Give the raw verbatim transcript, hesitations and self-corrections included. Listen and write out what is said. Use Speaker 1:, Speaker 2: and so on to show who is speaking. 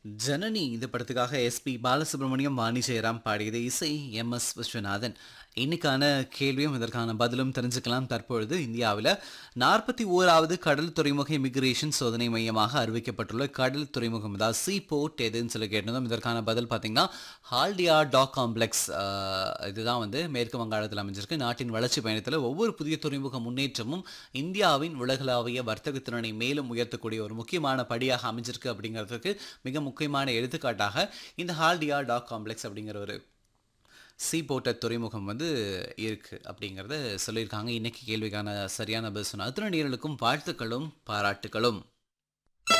Speaker 1: ஜனனி இந்த படத்துக்காக எஸ்பி பாலசுப்ரமணியம், வாணி ஜெயராம் பாடியது. இசை எம் எஸ் விஸ்வநாதன். இன்னைக்கான கேள்வியும் இதற்கான பதிலும் தெரிஞ்சுக்கலாம். தற்பொழுது இந்தியாவில் நாற்பத்தி ஓராவது கடல் துறைமுக இமிகிரேஷன் சோதனை மையமாக அறிவிக்கப்பட்டுள்ள கடல் துறைமுகம், அதாவது சி போர்ட் எதுன்னு சொல்லி கேட்டிருந்தோம். இதற்கான பதில் பார்த்தீங்கன்னா ஹால்டியா டாக் காம்ப்ளெக்ஸ். இதுதான் வந்து மேற்கு வங்காளத்தில் அமைஞ்சிருக்கு. நாட்டின் வளர்ச்சி பயணத்தில் ஒவ்வொரு புதிய துறைமுக முன்னேற்றமும் இந்தியாவின் உலகளாவிய வர்த்தக திறனை மேலும் உயர்த்தக்கூடிய ஒரு முக்கியமான படியாக அமைஞ்சிருக்கு அப்படிங்கிறதுக்கு மிக முக்கியமான எடுத்துக்காட்டாக இந்த ஹால்டியா டாக் காம்ப்ளெக்ஸ் அப்படிங்கிற ஒரு சீ போர்ட்ட துறைமுகம் வந்து இருக்கு அப்படிங்கிறத சொல்லியிருக்காங்க. இன்னைக்கு கேள்விக்கான சரியான பதில் சொன்ன அத்தனை நேயர்களுக்கும் வாழ்த்துக்களும் பாராட்டுகளும்.